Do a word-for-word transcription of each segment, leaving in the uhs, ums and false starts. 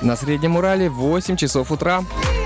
На Среднем Урале в восемь часов утра.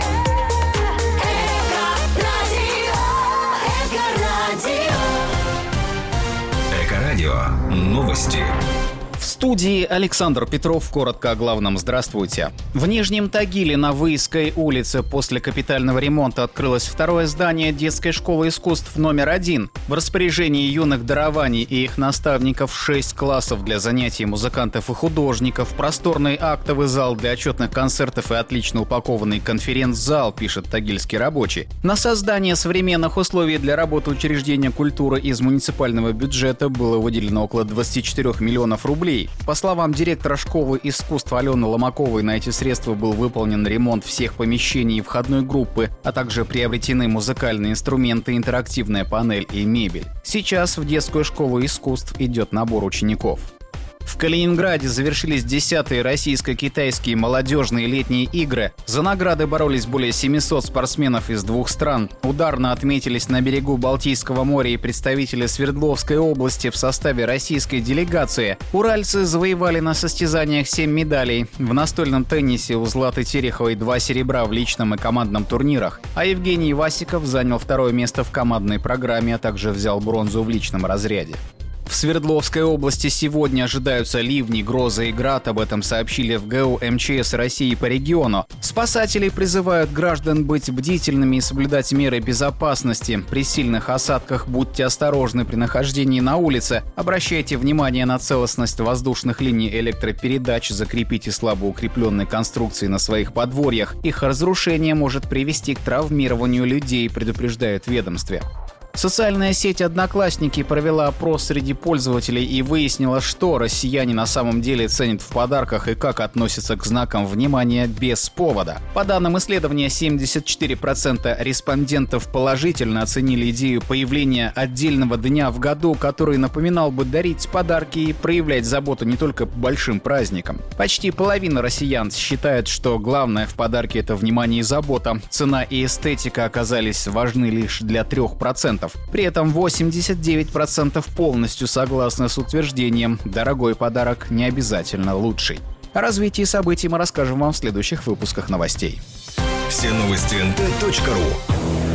Эко-радио. Новости. В студии Александр Петров. Коротко о главном. Здравствуйте. В Нижнем Тагиле на Выездской улице после капитального ремонта открылось второе здание детской школы искусств номер один. В распоряжении юных дарований и их наставников шесть классов для занятий музыкантов и художников, просторный актовый зал для отчетных концертов и отлично упакованный конференц-зал, пишет Тагильский рабочий. На создание современных условий для работы учреждения культуры из муниципального бюджета было выделено около двадцати четырёх миллионов рублей. По словам директора школы искусств Алены Ломаковой, на эти средства был выполнен ремонт всех помещений и входной группы, а также приобретены музыкальные инструменты, интерактивная панель и мебель. Сейчас в детскую школу искусств идет набор учеников. В Калининграде завершились десятые российско-китайские молодежные летние игры. За награды боролись более семисот спортсменов из двух стран. Ударно отметились на берегу Балтийского моря и представители Свердловской области в составе российской делегации. Уральцы завоевали на состязаниях семь медалей. В настольном теннисе у Златы Тереховой два серебра в личном и командном турнирах, а Евгений Васиков занял второе место в командной программе, а также взял бронзу в личном разряде. В Свердловской области сегодня ожидаются ливни, грозы и град. Об этом сообщили в ГУ МЧС России по региону. Спасатели призывают граждан быть бдительными и соблюдать меры безопасности. При сильных осадках будьте осторожны при нахождении на улице. Обращайте внимание на целостность воздушных линий электропередач. Закрепите слабо укрепленные конструкции на своих подворьях. Их разрушение может привести к травмированию людей, предупреждают в ведомстве. Социальная сеть «Одноклассники» провела опрос среди пользователей и выяснила, что россияне на самом деле ценят в подарках и как относятся к знакам внимания без повода. По данным исследования, семьдесят четыре процента респондентов положительно оценили идею появления отдельного дня в году, который напоминал бы дарить подарки и проявлять заботу не только по большим праздникам. Почти половина россиян считают, что главное в подарке – это внимание и забота. Цена и эстетика оказались важны лишь для трех процентов. При этом восемьдесят девять процентов полностью согласны с утверждением «дорогой подарок не обязательно лучший». О развитии событий мы расскажем вам в следующих выпусках новостей. Все новости эн тэ точка ру.